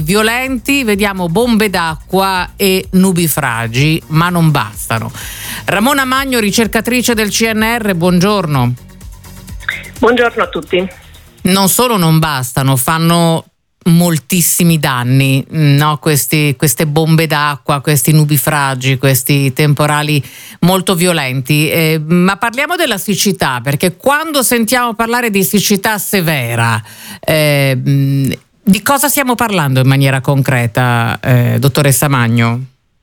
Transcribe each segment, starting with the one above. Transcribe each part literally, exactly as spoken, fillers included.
violenti, vediamo bombe d'acqua e nubifragi, ma non bastano. Ramona Magno, ricercatrice del C N R, buongiorno. Buongiorno a tutti. Non solo non bastano, fanno moltissimi danni, no? Questi, queste bombe d'acqua, questi nubifragi, questi temporali molto violenti. Eh, ma parliamo della siccità, perché quando sentiamo parlare di siccità severa, eh, di cosa stiamo parlando in maniera concreta, eh, dottoressa Magno?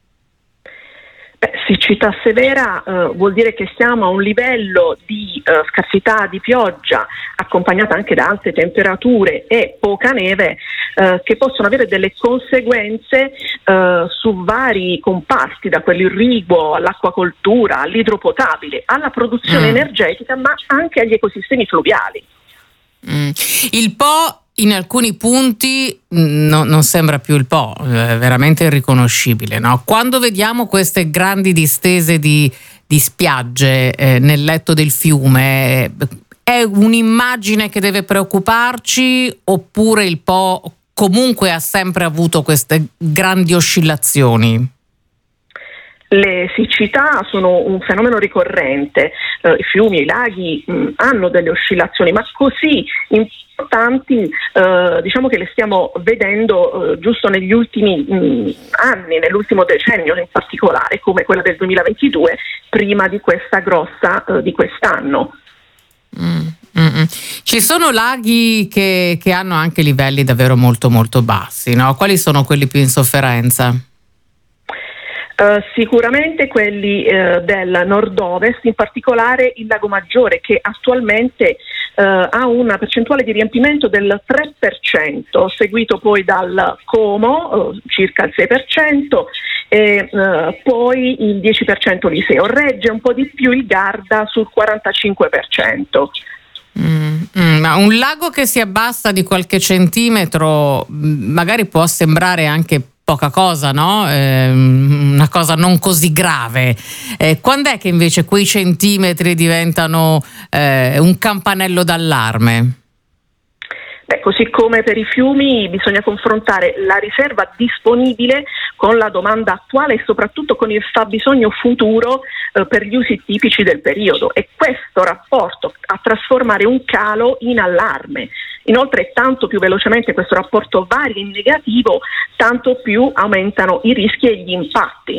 Beh, siccità severa eh, vuol dire che siamo a un livello di eh, scarsità di pioggia accompagnata anche da alte temperature e poca neve eh, che possono avere delle conseguenze eh, su vari comparti, da quell'irriguo all'acquacoltura, all'idropotabile, alla produzione mm. energetica, ma anche agli ecosistemi fluviali. Mm. Il Po in alcuni punti no, non sembra più il Po, è veramente irriconoscibile, no? Quando vediamo queste grandi distese di, di spiagge eh, nel letto del fiume, è un'immagine che deve preoccuparci, oppure il Po comunque ha sempre avuto queste grandi oscillazioni? Le siccità sono un fenomeno ricorrente, eh, i fiumi, i laghi mh, hanno delle oscillazioni, ma così importanti eh, diciamo che le stiamo vedendo eh, giusto negli ultimi mh, anni, nell'ultimo decennio in particolare, come quella del duemilaventidue, prima di questa grossa eh, di quest'anno. Mm, mm, mm. Ci sono laghi che, che hanno anche livelli davvero molto molto bassi, no? Quali sono quelli più in sofferenza? Uh, sicuramente quelli uh, del nord-ovest, in particolare il Lago Maggiore, che attualmente uh, ha una percentuale di riempimento del tre per cento, seguito poi dal Como, uh, circa il sei per cento, e uh, poi il dieci per cento l'Iseo. Regge un po' di più il Garda sul quarantacinque per cento. Mm, mm, ma un lago che si abbassa di qualche centimetro magari può sembrare anche poca cosa, no? Eh, una cosa non così grave. Eh, quando è che invece quei centimetri diventano eh, un campanello d'allarme? Beh, così come per i fiumi bisogna confrontare la riserva disponibile con la domanda attuale e soprattutto con il fabbisogno futuro eh, per gli usi tipici del periodo, e questo rapporto a trasformare un calo in allarme. Inoltre, tanto più velocemente questo rapporto varia in negativo, tanto più aumentano i rischi e gli impatti.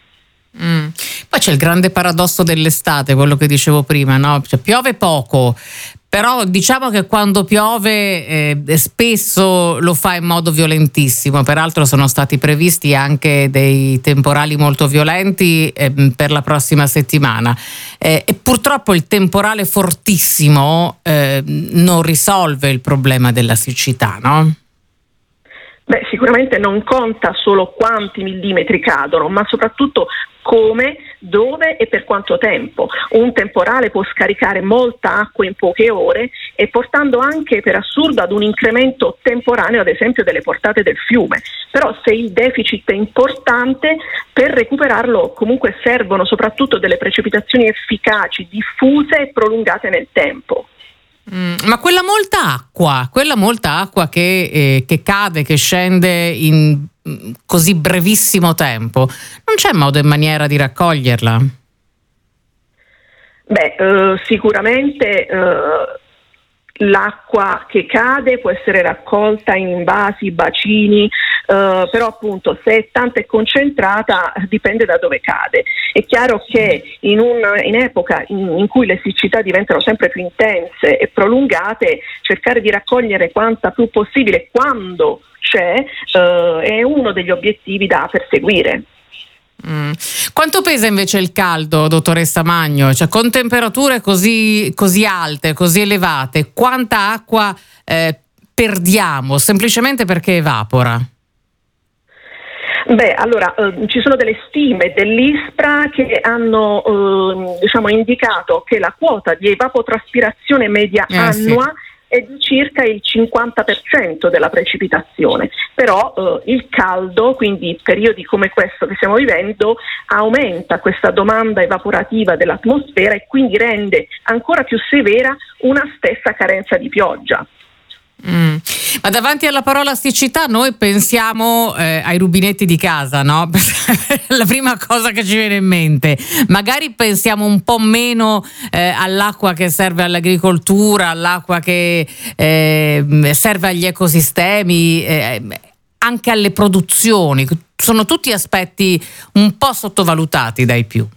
Mm. Poi c'è il grande paradosso dell'estate, quello che dicevo prima, no? Cioè, piove poco, però diciamo che quando piove eh, spesso lo fa in modo violentissimo. Peraltro sono stati previsti anche dei temporali molto violenti eh, per la prossima settimana eh, e purtroppo il temporale fortissimo eh, non risolve il problema della siccità, no? Beh, sicuramente non conta solo quanti millimetri cadono, ma soprattutto come, dove e per quanto tempo. Un temporale può scaricare molta acqua in poche ore e portando anche per assurdo ad un incremento temporaneo, ad esempio, delle portate del fiume. Però se il deficit è importante, per recuperarlo comunque servono soprattutto delle precipitazioni efficaci, diffuse e prolungate nel tempo. Mm, ma quella molta acqua, quella molta acqua che, eh, che cade, che scende in mm, così brevissimo tempo, non c'è modo e maniera di raccoglierla? Beh, eh, sicuramente eh, l'acqua che cade può essere raccolta in invasi, bacini, Uh, però appunto se è tanta e concentrata dipende da dove cade. È chiaro che in, un, in epoca in, in cui le siccità diventano sempre più intense e prolungate, cercare di raccogliere quanta più possibile quando c'è uh, è uno degli obiettivi da perseguire. Mm. Quanto pesa invece il caldo, dottoressa Magno? Cioè, con temperature così, così alte, così elevate, quanta acqua eh, perdiamo semplicemente perché evapora? Beh, allora eh, ci sono delle stime dell'ISPRA che hanno eh, diciamo indicato che la quota di evapotraspirazione media eh, annua sì. è di circa il cinquanta per cento della precipitazione, però eh, il caldo, quindi periodi come questo che stiamo vivendo, aumenta questa domanda evaporativa dell'atmosfera e quindi rende ancora più severa una stessa carenza di pioggia. Mm. Ma davanti alla parola siccità noi pensiamo eh, ai rubinetti di casa, no? La prima cosa che ci viene in mente. Magari pensiamo un po' meno eh, all'acqua che serve all'agricoltura, all'acqua che eh, serve agli ecosistemi, eh, anche alle produzioni. Sono tutti aspetti un po' sottovalutati dai più.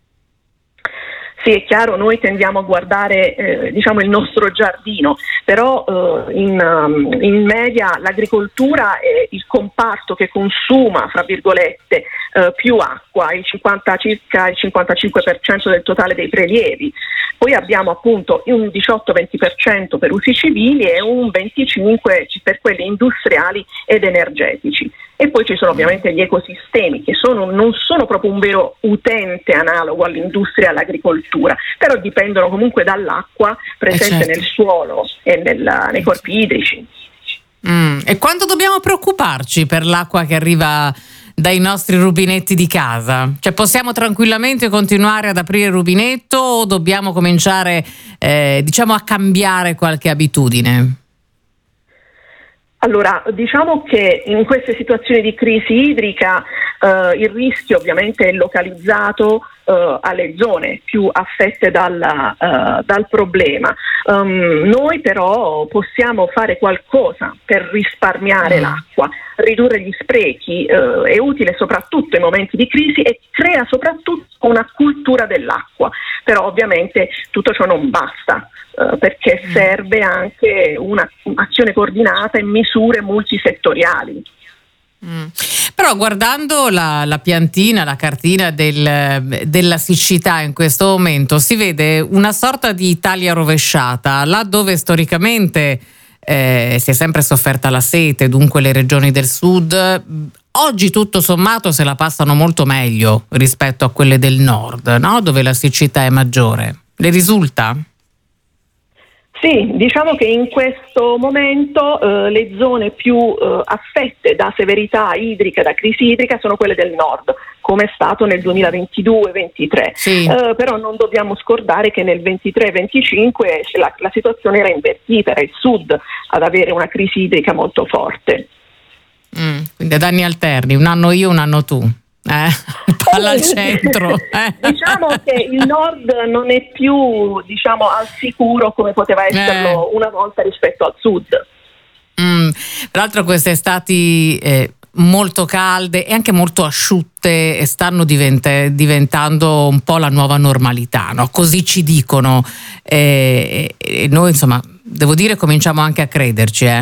Sì, è chiaro, noi tendiamo a guardare eh, diciamo il nostro giardino, però eh, in, um, in media l'agricoltura è il comparto che consuma, fra virgolette, eh, più acqua, il cinquanta, circa il cinquantacinque per cento del totale dei prelievi. Poi abbiamo appunto un diciotto venti per cento per usi civili e un venticinque per cento per quelli industriali ed energetici. E poi ci sono ovviamente gli ecosistemi che sono, non sono proprio un vero utente analogo all'industria e all'agricoltura, però dipendono comunque dall'acqua presente eh certo. nel suolo e nel, nei corpi idrici. Mm. E quanto dobbiamo preoccuparci per l'acqua che arriva dai nostri rubinetti di casa? Cioè possiamo tranquillamente continuare ad aprire il rubinetto o dobbiamo cominciare eh, diciamo a cambiare qualche abitudine? Allora, diciamo che in queste situazioni di crisi idrica eh, il rischio ovviamente è localizzato eh, alle zone più affette dalla, uh, dal problema. Um, noi però possiamo fare qualcosa per risparmiare mm. l'acqua, ridurre gli sprechi, eh, è utile soprattutto in momenti di crisi e crea soprattutto una cultura dell'acqua, però ovviamente tutto ciò non basta. Uh, perché serve anche una, un'azione coordinata e misure multisettoriali. Mm. Però guardando la, la piantina, la cartina del, della siccità in questo momento si vede una sorta di Italia rovesciata, là dove storicamente eh, si è sempre sofferta la sete, dunque le regioni del sud oggi tutto sommato se la passano molto meglio rispetto a quelle del nord, no? Dove la siccità è maggiore. Le risulta? Sì, diciamo che in questo momento eh, le zone più eh, affette da severità idrica, da crisi idrica, sono quelle del nord, come è stato nel duemilaventidue ventitré. Sì. Eh, però non dobbiamo scordare che nel ventitré venticinque la, la situazione era invertita, era il sud ad avere una crisi idrica molto forte. Mm, quindi ad anni alterni, un anno io, un anno tu. Eh, palla al centro. Eh. Diciamo che il nord non è più, diciamo, al sicuro come poteva esserlo eh. una volta rispetto al sud. Mm. Tra l'altro queste estati eh, molto calde e anche molto asciutte stanno divente, diventando un po' la nuova normalità, no? Così ci dicono e, e noi insomma devo dire cominciamo anche a crederci, eh.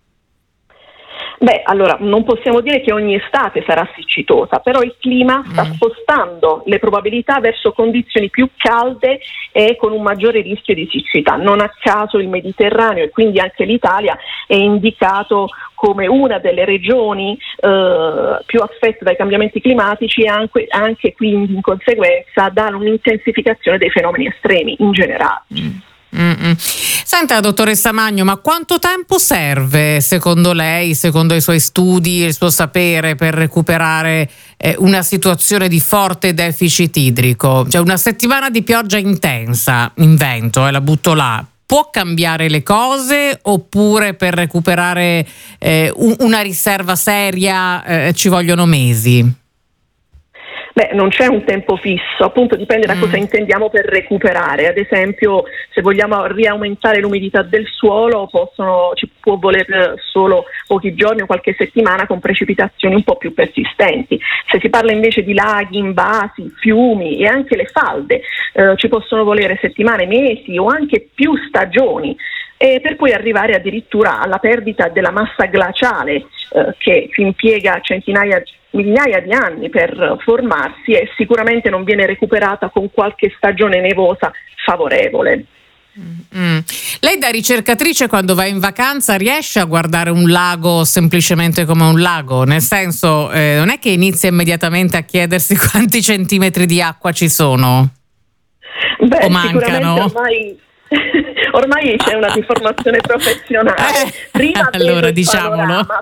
Beh, allora non possiamo dire che ogni estate sarà siccitosa, però il clima sta mm. spostando le probabilità verso condizioni più calde e con un maggiore rischio di siccità. Non a caso il Mediterraneo e quindi anche l'Italia è indicato come una delle regioni eh, più affette dai cambiamenti climatici e anche, anche quindi in conseguenza da un'intensificazione dei fenomeni estremi in generale. Mm. Mm-mm. Senta, dottoressa Magno, ma quanto tempo serve secondo lei, secondo i suoi studi e il suo sapere per recuperare eh, una situazione di forte deficit idrico? Cioè una settimana di pioggia intensa, invento, eh, la butto là, può cambiare le cose oppure per recuperare eh, un, una riserva seria eh, ci vogliono mesi? Beh, non c'è un tempo fisso, appunto dipende da mm. cosa intendiamo per recuperare. Ad esempio, se vogliamo riaumentare l'umidità del suolo, possono, ci può voler solo pochi giorni o qualche settimana con precipitazioni un po' più persistenti. Se si parla invece di laghi, invasi, fiumi e anche le falde, eh, ci possono volere settimane, mesi o anche più stagioni. E per poi arrivare addirittura alla perdita della massa glaciale eh, che ci impiega centinaia, migliaia di anni per formarsi e sicuramente non viene recuperata con qualche stagione nevosa favorevole. Mm. Lei da ricercatrice quando va in vacanza riesce a guardare un lago semplicemente come un lago? Nel senso, eh, non è che inizia immediatamente a chiedersi quanti centimetri di acqua ci sono? Beh, o mancano? Ormai... Ormai c'è una informazione professionale. Eh, Prima allora il diciamolo. panorama,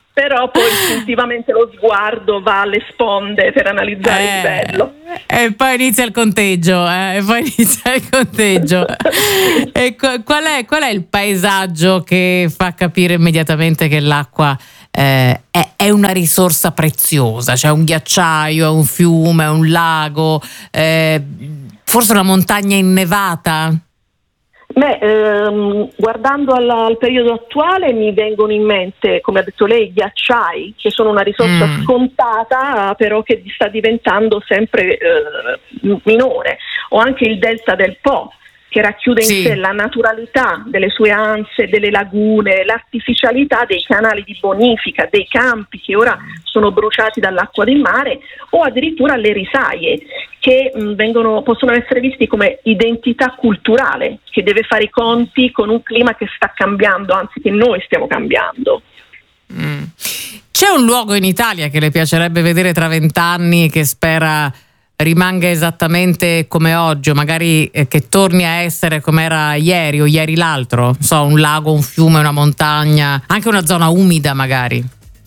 però poi istintivamente lo sguardo va alle sponde per analizzare eh, il livello. E poi inizia il conteggio, eh, e poi inizia il conteggio. E qual è, qual è il paesaggio che fa capire immediatamente che l'acqua eh, è, è una risorsa preziosa? C'è un ghiacciaio, è un fiume, è un lago, eh, forse una montagna innevata? Beh, ehm, guardando al, al periodo attuale mi vengono in mente, come ha detto lei, ghiacciai, che sono una risorsa mm. scontata, però che sta diventando sempre eh, minore, o anche il delta del Po, che racchiude in sì. sé la naturalità delle sue anse, delle lagune, l'artificialità dei canali di bonifica, dei campi che ora sono bruciati dall'acqua del mare, o addirittura le risaie, che mh, vengono, possono essere visti come identità culturale, che deve fare i conti con un clima che sta cambiando, anzi che noi stiamo cambiando. Mm. C'è un luogo in Italia che le piacerebbe vedere tra vent'anni, che spera rimanga esattamente come oggi, o magari eh, che torni a essere come era ieri o ieri l'altro? Non so, un lago, un fiume, una montagna, anche una zona umida magari.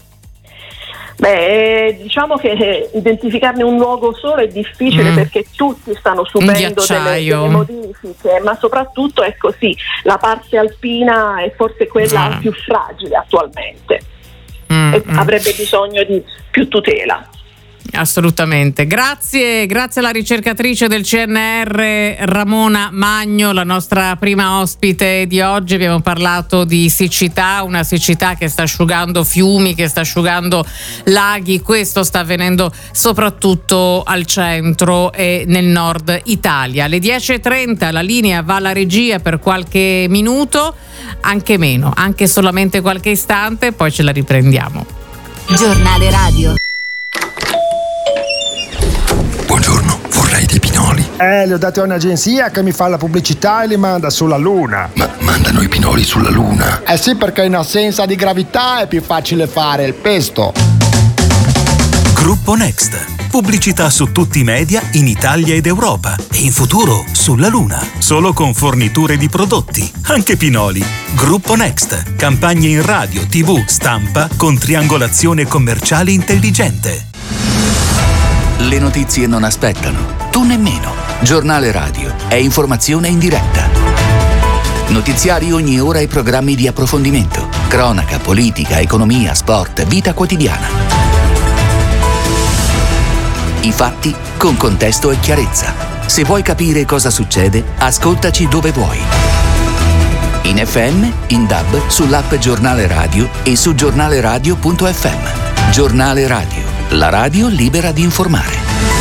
Beh, diciamo che identificarne un luogo solo è difficile mm. perché tutti stanno subendo delle, delle modifiche, ma soprattutto è così, la parte alpina è forse quella mm. più fragile attualmente mm. e mm. avrebbe bisogno di più tutela. Assolutamente. Grazie, grazie alla ricercatrice del C N R Ramona Magno, la nostra prima ospite di oggi. Abbiamo parlato di siccità, una siccità che sta asciugando fiumi, che sta asciugando laghi. Questo sta avvenendo soprattutto al centro e nel nord Italia. Alle dieci e trenta la linea va alla regia per qualche minuto, anche meno, anche solamente qualche istante, poi ce la riprendiamo. Giornale radio. Buongiorno, vorrei dei pinoli. Eh, li ho dati a un'agenzia che mi fa la pubblicità e li manda sulla Luna. Ma mandano i pinoli sulla Luna? Eh sì, perché in assenza di gravità è più facile fare il pesto. Gruppo Next. Pubblicità su tutti i media in Italia ed Europa. E in futuro sulla Luna. Solo con forniture di prodotti, anche pinoli. Gruppo Next. Campagne in radio, tivù, stampa con triangolazione commerciale intelligente. Le notizie non aspettano, tu nemmeno. Giornale radio è informazione in diretta. Notiziari ogni ora e programmi di approfondimento. Cronaca, politica, economia, sport, vita quotidiana. I fatti con contesto e chiarezza. Se vuoi capire cosa succede, ascoltaci dove vuoi. In F M, in D A B, sull'app Giornale Radio e su giornaleradio punto effe emme. Giornale Radio. La radio libera di informare.